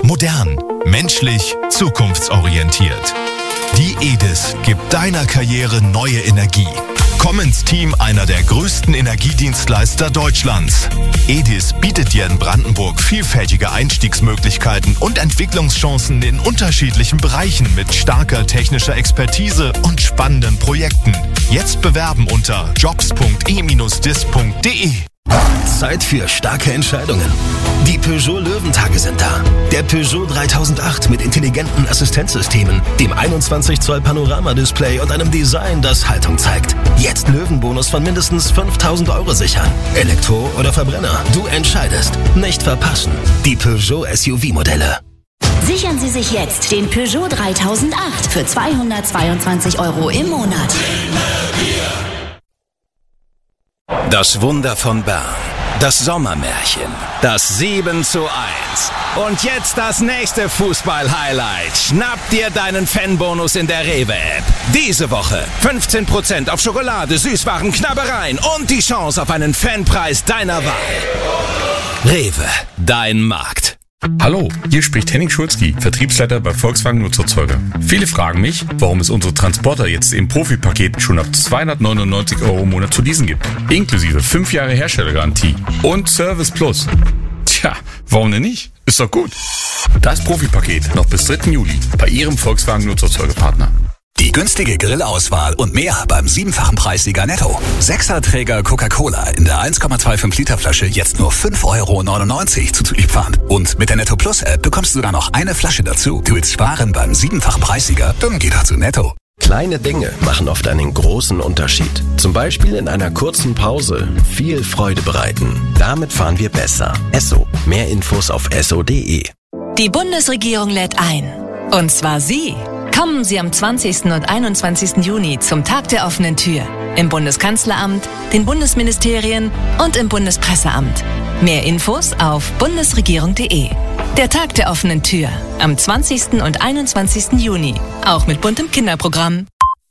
Modern, menschlich, zukunftsorientiert. Die EDIS gibt deiner Karriere neue Energie. Komm ins Team einer der größten Energiedienstleister Deutschlands. EDIS bietet dir in Brandenburg vielfältige Einstiegsmöglichkeiten und Entwicklungschancen in unterschiedlichen Bereichen mit starker technischer Expertise und spannenden Projekten. Jetzt bewerben unter jobs.e-dis.de. Zeit für starke Entscheidungen. Die Peugeot Löwentage sind da. Der Peugeot 3008 mit intelligenten Assistenzsystemen, dem 21 Zoll Panoramadisplay und einem Design, das Haltung zeigt. Jetzt Löwenbonus von mindestens 5.000 € sichern. Elektro oder Verbrenner, du entscheidest. Nicht verpassen. Die Peugeot SUV-Modelle. Sichern Sie sich jetzt den Peugeot 3008 für 222 € im Monat. Das Wunder von Bern. Das Sommermärchen. Das 7:1. Und jetzt das nächste Fußball-Highlight. Schnapp dir deinen Fanbonus in der Rewe-App. Diese Woche 15% auf Schokolade, Süßwaren, Knabbereien und die Chance auf einen Fanpreis deiner Wahl. Rewe, dein Markt. Hallo, hier spricht Henning Schulzki, Vertriebsleiter bei Volkswagen Nutzerzeuger. Viele fragen mich, warum es unsere Transporter jetzt im Profi-Paket schon ab 299 € im Monat zu leasen gibt. Inklusive 5 Jahre Herstellergarantie und Service Plus. Tja, warum denn nicht? Ist doch gut. Das Profi-Paket noch bis 3. Juli bei Ihrem Volkswagen Nutzerzeugerpartner. Die günstige Grillauswahl und mehr beim 7-fachen Preissieger Netto. 6er-Träger Coca-Cola in der 1,25 Liter Flasche jetzt nur 5,99 € zuzüglich Pfand. Und mit der Netto Plus App bekommst du sogar noch eine Flasche dazu. Du willst sparen beim 7-fachen Preissieger? Dann geh doch zu Netto. Kleine Dinge machen oft einen großen Unterschied. Zum Beispiel in einer kurzen Pause viel Freude bereiten. Damit fahren wir besser. Esso. Mehr Infos auf esso.de. Die Bundesregierung lädt ein. Und zwar Sie. Kommen Sie am 20. und 21. Juni zum Tag der offenen Tür. Im Bundeskanzleramt, den Bundesministerien und im Bundespresseamt. Mehr Infos auf bundesregierung.de. Der Tag der offenen Tür. Am 20. und 21. Juni. Auch mit buntem Kinderprogramm.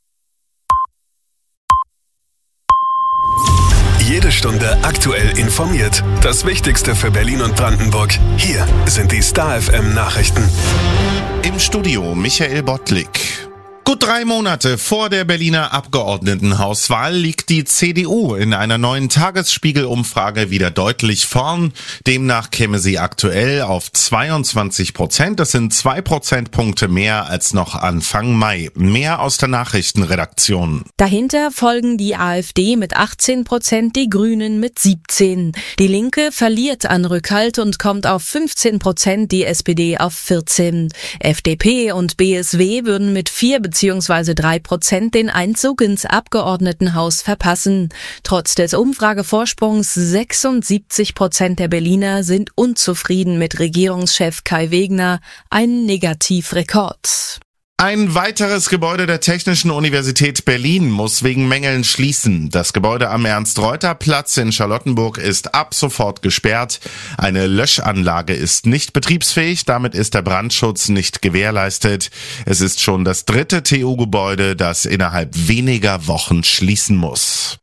Jede Stunde aktuell informiert. Das Wichtigste für Berlin und Brandenburg. Hier sind die Star FM Nachrichten. Im Studio Michael Bottlik. Gut 3 Monate vor der Berliner Abgeordnetenhauswahl liegt die CDU in einer neuen Tagesspiegel-Umfrage wieder deutlich vorn. Demnach käme sie aktuell auf 22%. Das sind 2 Prozentpunkte mehr als noch Anfang Mai. Mehr aus der Nachrichtenredaktion. Dahinter folgen die AfD mit 18%, die Grünen mit 17%. Die Linke verliert an Rückhalt und kommt auf 15%, die SPD auf 14%. FDP und BSW würden mit 4 bzw. 3% den Einzug ins Abgeordnetenhaus verpassen. Trotz des Umfragevorsprungs 76% der Berliner sind unzufrieden mit Regierungschef Kai Wegner, ein Negativrekord. Ein weiteres Gebäude der Technischen Universität Berlin muss wegen Mängeln schließen. Das Gebäude am Ernst-Reuter-Platz in Charlottenburg ist ab sofort gesperrt. Eine Löschanlage ist nicht betriebsfähig, damit ist der Brandschutz nicht gewährleistet. Es ist schon das 3. TU-Gebäude, das innerhalb weniger Wochen schließen muss.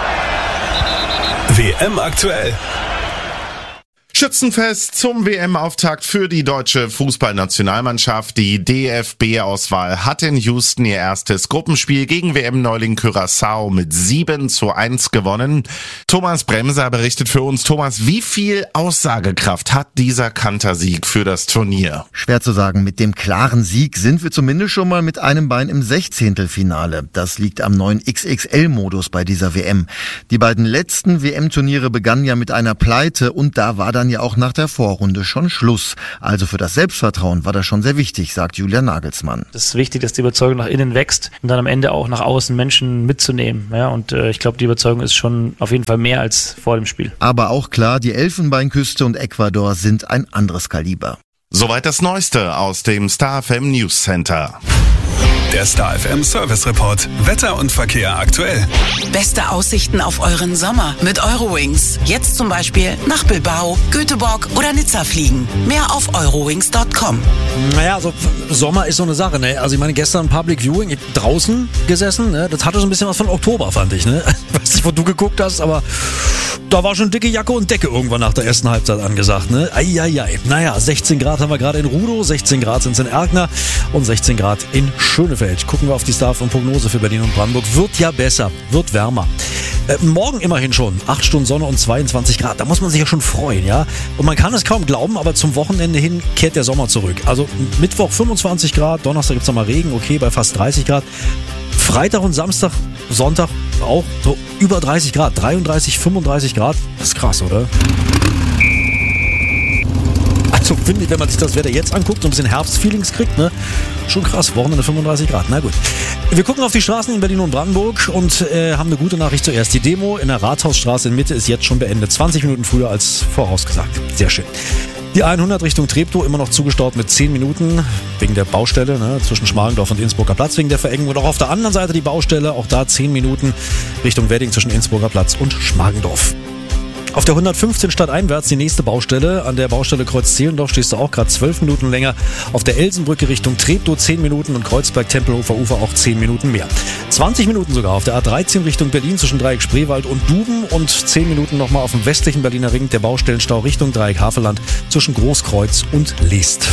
WM aktuell. Schützenfest zum WM-Auftakt für die deutsche Fußballnationalmannschaft. Die DFB-Auswahl hat in Houston ihr erstes Gruppenspiel gegen WM-Neuling Curaçao mit 7:1 gewonnen. Thomas Bremser berichtet für uns. Thomas, wie viel Aussagekraft hat dieser Kantersieg für das Turnier? Schwer zu sagen. Mit dem klaren Sieg sind wir zumindest schon mal mit einem Bein im 16. Das liegt am neuen XXL-Modus bei dieser WM. Die beiden letzten WM-Turniere begannen ja mit einer Pleite und da war dann ja auch nach der Vorrunde schon Schluss. Also für das Selbstvertrauen war das schon sehr wichtig, sagt Julian Nagelsmann. Es ist wichtig, dass die Überzeugung nach innen wächst und dann am Ende auch nach außen Menschen mitzunehmen. Ja, und ich glaube, die Überzeugung ist schon auf jeden Fall mehr als vor dem Spiel. Aber auch klar, die Elfenbeinküste und Ecuador sind ein anderes Kaliber. Soweit das Neueste aus dem Star FM News Center. Der Star FM Service Report. Wetter und Verkehr aktuell. Beste Aussichten auf euren Sommer mit Eurowings. Jetzt zum Beispiel nach Bilbao, Göteborg oder Nizza fliegen. Mehr auf eurowings.com. Naja, also Sommer ist so eine Sache, ne? Also ich meine, gestern Public Viewing, draußen gesessen, ne? Das hatte so ein bisschen was von Oktober, fand ich, ne? Ich weiß nicht, wo du geguckt hast, aber da war schon dicke Jacke und Decke irgendwann nach der ersten Halbzeit angesagt, ne? Eieiei. Naja, 16 Grad haben wir gerade in Rudow, 16 Grad sind es in Erkner und 16 Grad in Schönefeld. Gucken wir auf die Star und Prognose für Berlin und Brandenburg. Wird ja besser, wird wärmer. Morgen immerhin schon 8 Stunden Sonne und 22 Grad. Da muss man sich ja schon freuen, ja? Und man kann es kaum glauben, aber zum Wochenende hin kehrt der Sommer zurück. Also Mittwoch 25 Grad, Donnerstag gibt es nochmal Regen, okay, bei fast 30 Grad. Freitag und Samstag, Sonntag auch so über 30 Grad, 33, 35 Grad. Das ist krass, oder? Also finde ich, wenn man sich das Wetter jetzt anguckt, so ein bisschen Herbstfeelings kriegt, ne? Schon krass, Wochenende 35 Grad, na gut. Wir gucken auf die Straßen in Berlin und Brandenburg und haben eine gute Nachricht zuerst. Die Demo in der Rathausstraße in Mitte ist jetzt schon beendet, 20 Minuten früher als vorausgesagt. Sehr schön. Die 100 Richtung Treptow immer noch zugestaut mit 10 Minuten wegen der Baustelle, ne, zwischen Schmargendorf und Innsbrucker Platz wegen der Verengung. Und auch auf der anderen Seite die Baustelle, auch da 10 Minuten Richtung Wedding zwischen Innsbrucker Platz und Schmargendorf. Auf der 115 stadteinwärts die nächste Baustelle. An der Baustelle Kreuz-Zehlendorf stehst du auch gerade 12 Minuten länger. Auf der Elsenbrücke Richtung Treptow 10 Minuten und Kreuzberg-Tempelhofer Ufer auch 10 Minuten mehr. 20 Minuten sogar auf der A13 Richtung Berlin zwischen Dreieck Spreewald und Duben und 10 Minuten nochmal auf dem westlichen Berliner Ring der Baustellenstau Richtung Dreieck Havelland zwischen Großkreuz und Leest.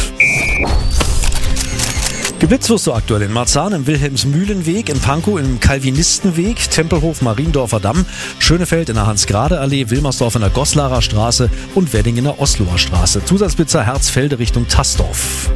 Geblitzt wirst du aktuell in Marzahn im Wilhelmsmühlenweg, in Pankow im Calvinistenweg, Tempelhof, Mariendorfer Damm, Schönefeld in der Hans-Grade-Allee, Wilmersdorf in der Goslarer Straße und Wedding in der Osloer Straße. Zusatzblitzer Herzfelde Richtung Tasdorf.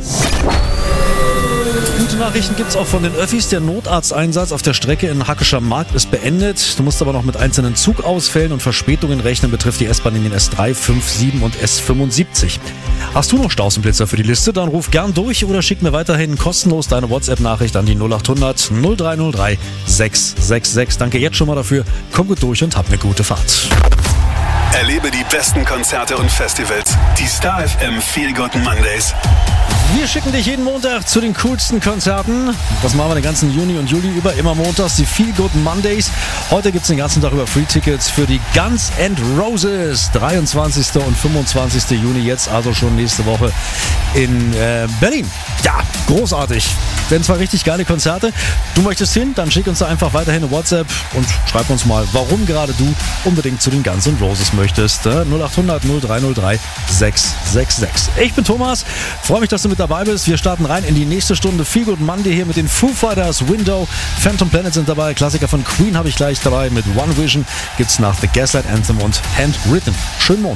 Gute Nachrichten gibt's auch von den Öffis. Der Notarzteinsatz auf der Strecke in Hackescher Markt ist beendet. Du musst aber noch mit einzelnen Zugausfällen und Verspätungen rechnen, betrifft die S-Bahn-Linien S3, 5, 7 und S75. Hast du noch Stausenblitzer für die Liste? Dann ruf gern durch oder schick mir weiterhin kostenlos deine WhatsApp-Nachricht an die 0800 0303 666. Danke jetzt schon mal dafür. Komm gut durch und hab eine gute Fahrt. Erlebe die besten Konzerte und Festivals. Die Star FM Feel Good Mondays. Wir schicken dich jeden Montag zu den coolsten Konzerten. Das machen wir den ganzen Juni und Juli über. Immer montags die Feel Good Mondays. Heute gibt es den ganzen Tag über Free-Tickets für die Guns N' Roses. 23. und 25. Juni, jetzt also schon nächste Woche in Berlin. Ja, großartig. Werden zwar richtig geile Konzerte. Du möchtest hin, dann schick uns da einfach weiterhin eine WhatsApp und schreib uns mal, warum gerade du unbedingt zu den Guns N' Roses möchtest. 0800 0303 666. Ich bin Thomas. Freue mich, dass du mit dabei bist. Wir starten rein in die nächste Stunde Feel Good Monday hier mit den Foo Fighters, Window, Phantom Planet sind dabei, Klassiker von Queen habe ich gleich dabei, mit One Vision gibt's nach The Gaslight Anthem und Handwritten. Schönen Montag.